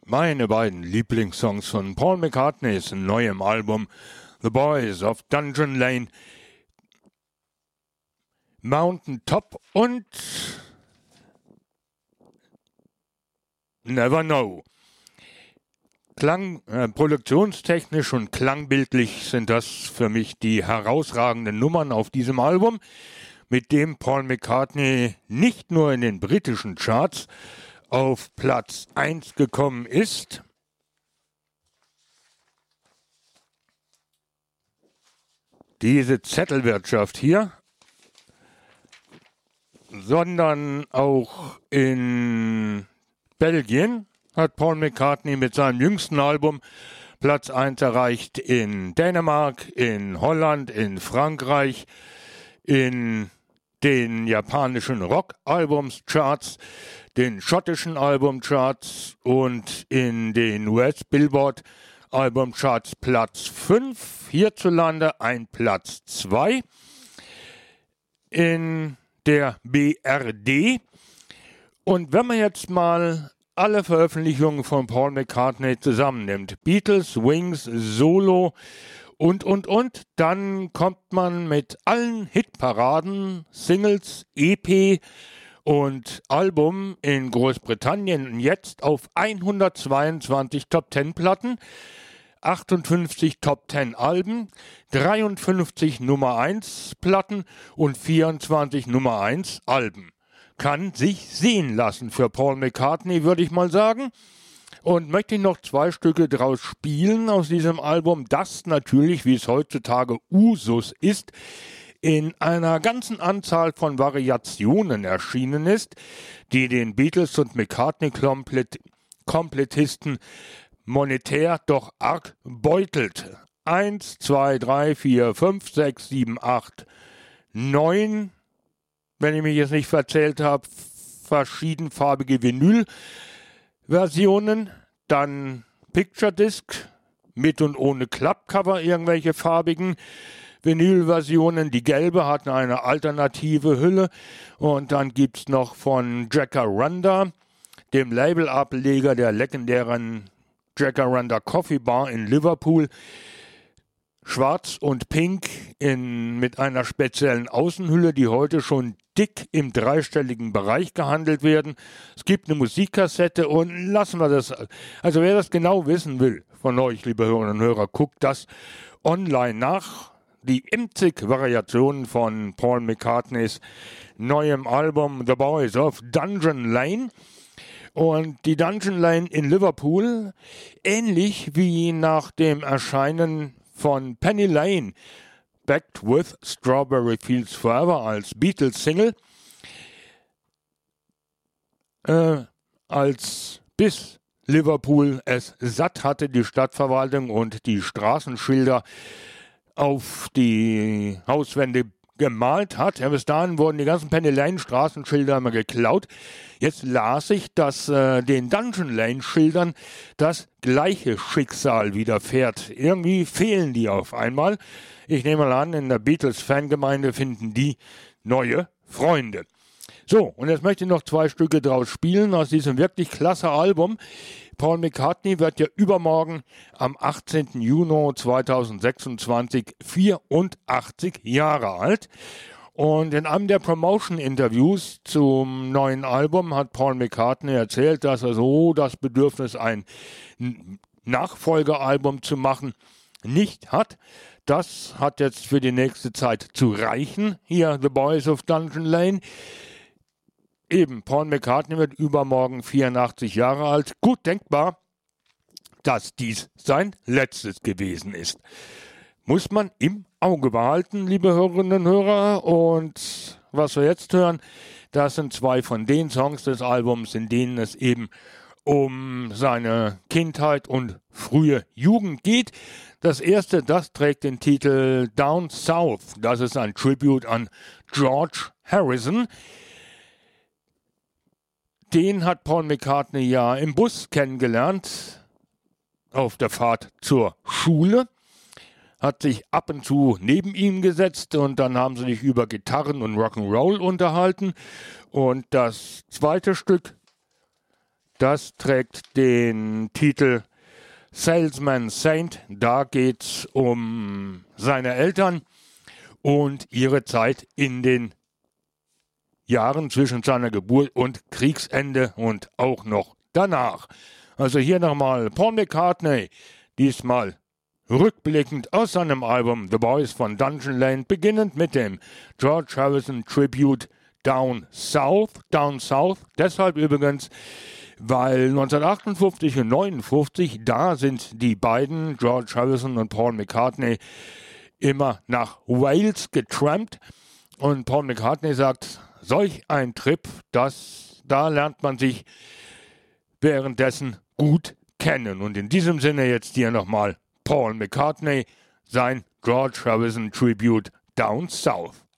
Meine beiden Lieblingssongs von Paul McCartneys neuem Album The Boys of Dungeon Lane, Mountain Top und Never Know. Produktionstechnisch und klangbildlich sind das für mich die herausragenden Nummern auf diesem Album, mit dem Paul McCartney nicht nur in den britischen Charts auf Platz 1 gekommen ist, diese Zettelwirtschaft hier, sondern auch in Belgien hat Paul McCartney mit seinem jüngsten Album Platz 1 erreicht, in Dänemark, in Holland, in Frankreich, in den japanischen Rock-Albums-Charts, den schottischen Albumcharts und in den US-Billboard-Albumcharts Platz 5, hierzulande ein Platz 2 in der BRD. Und wenn man jetzt mal alle Veröffentlichungen von Paul McCartney zusammennimmt, Beatles, Wings, Solo und, dann kommt man mit allen Hitparaden, Singles, EP und Album in Großbritannien jetzt auf 122 Top-10-Platten, 58 Top-10-Alben, 53 Nummer-1-Platten und 24 Nummer-1-Alben. Kann sich sehen lassen für Paul McCartney, würde ich mal sagen. Und möchte ich noch 2 Stücke draus spielen aus diesem Album, das natürlich, wie es heutzutage Usus ist, in einer ganzen Anzahl von Variationen erschienen ist, die den Beatles und McCartney-Komplettisten monetär doch arg beutelt. 1, 2, 3, 4, 5, 6, 7, 8, 9, wenn ich mich jetzt nicht verzählt habe, verschiedenfarbige Vinylversionen, dann Picture Disc mit und ohne Klappcover, irgendwelche farbigen Vinylversionen. Die gelbe hat eine alternative Hülle und dann gibt's noch von Jacaranda, dem Labelableger der legendären Jacaranda Coffee Bar in Liverpool, schwarz und pink mit einer speziellen Außenhülle, die heute schon dick im dreistelligen Bereich gehandelt werden. Es gibt eine Musikkassette und lassen wir das. Also wer das genau wissen will von euch, liebe Hörerinnen und Hörer, guckt das online nach. Die imzig Variationen von Paul McCartneys neuem Album The Boys of Dungeon Lane. Und die Dungeon Lane in Liverpool, ähnlich wie nach dem Erscheinen von Penny Lane, Backed with Strawberry Fields Forever als Beatles-Single, als bis Liverpool es satt hatte, die Stadtverwaltung und die Straßenschilder auf die Hauswände gemalt hat. Ja, bis dahin wurden die ganzen Penny Lane Straßenschilder immer geklaut. Jetzt las ich, dass den Dungeon Lane Schildern das gleiche Schicksal widerfährt. Irgendwie fehlen die auf einmal. Ich nehme mal an, in der Beatles-Fangemeinde finden die neue Freunde. So, und jetzt möchte ich noch 2 Stücke draus spielen aus diesem wirklich klasse Album. Paul McCartney wird ja übermorgen am 18. Juni 2026 84 Jahre alt. Und in einem der Promotion-Interviews zum neuen Album hat Paul McCartney erzählt, dass er so das Bedürfnis, ein Nachfolgealbum zu machen, nicht hat. Das hat jetzt für die nächste Zeit zu reichen. Hier The Boys of Dungeon Lane. Eben, Paul McCartney wird übermorgen 84 Jahre alt. Gut denkbar, dass dies sein letztes gewesen ist. Muss man im Auge behalten, liebe Hörerinnen und Hörer. Und was wir jetzt hören, das sind 2 von den Songs des Albums, in denen es eben um seine Kindheit und frühe Jugend geht. Das erste, das trägt den Titel Down South. Das ist ein Tribute an George Harrison. Den hat Paul McCartney ja im Bus kennengelernt, auf der Fahrt zur Schule, hat sich ab und zu neben ihm gesetzt und dann haben sie sich über Gitarren und Rock'n'Roll unterhalten. Und das zweite Stück, Das trägt den Titel Salesman Saint. Da geht's um seine Eltern und ihre Zeit in den Jahren zwischen seiner Geburt und Kriegsende und auch noch danach. Also hier nochmal Paul McCartney, diesmal rückblickend aus seinem Album The Boys von Dungeon Lane, beginnend mit dem George Harrison Tribute Down South, deshalb übrigens, weil 1958 und 1959, da sind die beiden, George Harrison und Paul McCartney, immer nach Wales getrampt und Paul McCartney sagt, solch ein Trip, da lernt man sich währenddessen gut kennen. Und in diesem Sinne jetzt hier nochmal Paul McCartney, sein George Harrison Tribute Down South.